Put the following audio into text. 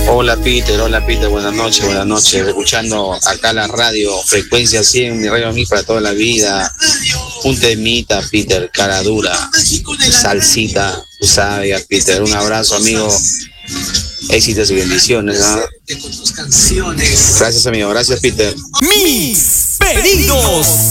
Hola Peter, buenas noches, escuchando acá la radio, frecuencia 100, mi radio a mí para toda la vida, un temita Peter, cara dura, salsita, tú sabes Peter, un abrazo amigo, éxitos y bendiciones, ¿no? Gracias amigo, gracias Peter. Mis pedidos.